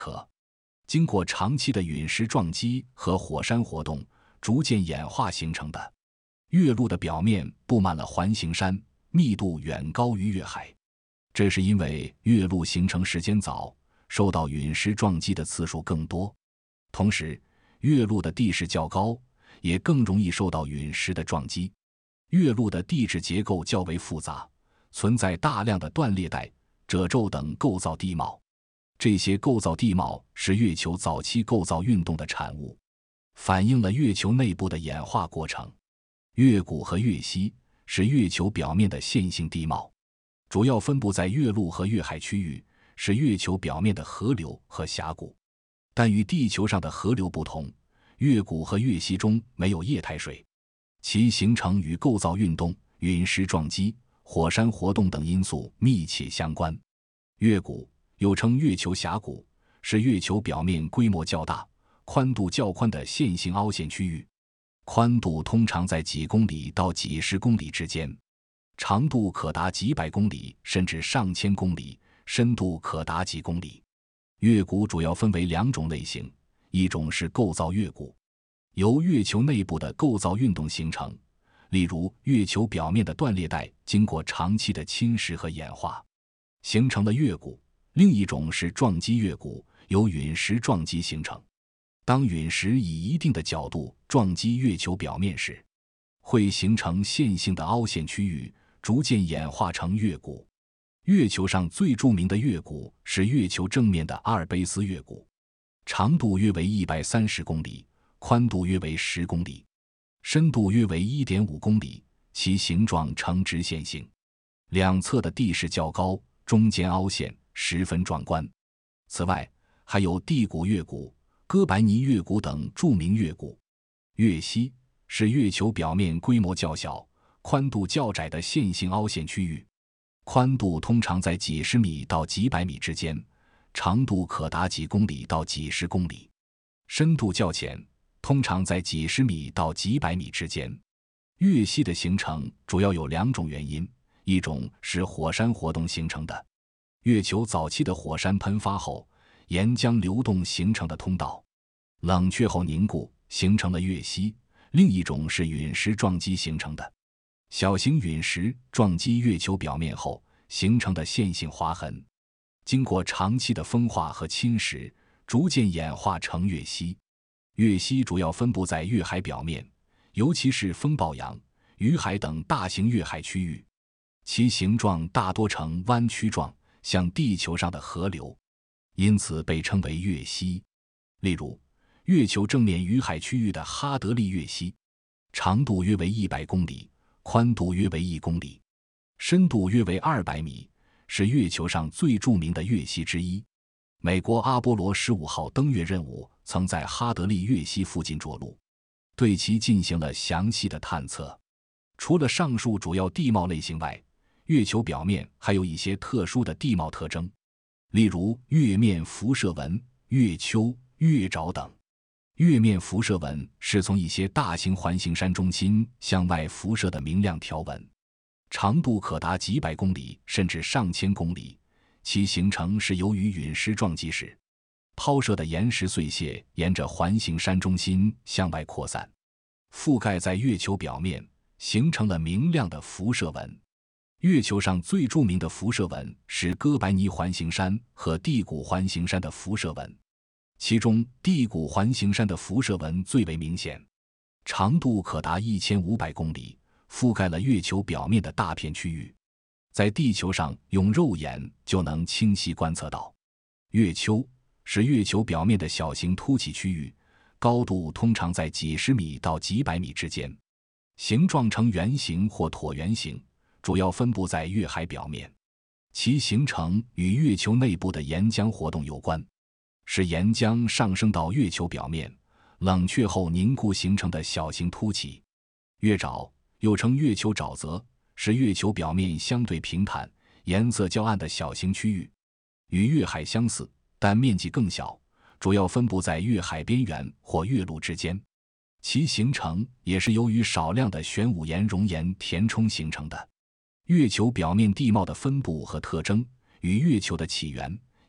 经过长期的陨石撞击和火山活动，逐渐演化形成的。月陆的表面布满了环形山，密度远高于月海。这是因为月陆形成时间早，受到陨石撞击的次数更多。同时，月陆的地势较高，也更容易受到陨石的撞击。月陆的地质结构较为复杂，存在大量的断裂带、褶皱等构造地貌。这些构造地貌是月球早期构造运动的产物，反映了月球内部的演化过程。月谷和月溪是月球表面的线性地貌，主要分布在月陆和月海区域，是月球表面的河流和峡谷。但与地球上的河流不同，月谷和月溪中没有液态水，其形成与构造运动、陨石撞击、火山活动等因素密切相关。月谷又称月球峡谷，是月球表面规模较大、宽度较宽的线性凹陷区域，宽度通常在几公里到几十公里之间，长度可达几百公里甚至上千公里，深度可达几公里。月谷主要分为两种类型，一种是构造月谷，由月球内部的构造运动形成，例如月球表面的断裂带经过长期的侵蚀和演化，形成了月谷。另一种是撞击月谷，由陨石撞击形成。当陨石以一定的角度撞击月球表面时，会形成线性的凹陷区域，逐渐演化成月谷。月球上最著名的月谷是月球正面的阿尔卑斯月谷，长度约为130公里，宽度约为10公里，深度约为 1.5 公里，其形状呈直线性，两侧的地势较高，中间凹陷，十分壮观。此外，还有地谷月谷、哥白尼月谷等著名月谷。月溪是月球表面规模较小、宽度较窄的线性凹陷区域，宽度通常在几十米到几百米之间，长度可达几公里到几十公里，深度较浅，通常在几十米到几百米之间。月溪的形成主要有两种原因，一种是火山活动形成的，月球早期的火山喷发后，岩浆流动形成的通道，冷却后凝固，形成了月溪；另一种是陨石撞击形成的，小型陨石撞击月球表面后形成的线性划痕，经过长期的风化和侵蚀，逐渐演化成月溪。月溪主要分布在月海表面，尤其是风暴洋、雨海等大型月海区域，其形状大多呈弯曲状，像地球上的河流，因此被称为月溪。例如，月球正面雨海区域的哈德利月溪，长度约为100公里，宽度约为1公里，深度约为200米，是月球上最著名的月溪之一。美国阿波罗15号登月任务曾在哈德利月溪附近着陆，对其进行了详细的探测。除了上述主要地貌类型外，月球表面还有一些特殊的地貌特征，例如月面辐射纹、月丘、月沼等。月面辐射纹是从一些大型环形山中心向外辐射的明亮条纹，长度可达几百公里甚至上千公里，其形成是由于陨石撞击时抛射的岩石碎屑沿着环形山中心向外扩散，覆盖在月球表面，形成了明亮的辐射纹。月球上最著名的辐射纹是哥白尼环形山和地谷环形山的辐射纹，其中地谷环形山的辐射纹最为明显，长度可达1500公里，覆盖了月球表面的大片区域，在地球上用肉眼就能清晰观测到。月丘是月球表面的小型凸起区域，高度通常在几十米到几百米之间，形状呈圆形或椭圆形，主要分布在月海表面，其形成与月球内部的岩浆活动有关，是岩浆上升到月球表面，冷却后凝固形成的小型凸起。月沼又称月球沼泽，是月球表面相对平坦、颜色较暗的小型区域，与月海相似，但面积更小，主要分布在月海边缘或月陆之间。其形成也是由于少量的玄武岩熔岩填充形成的。月球表面地貌的分布和特征与月球的起源、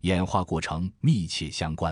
演化过程密切相关。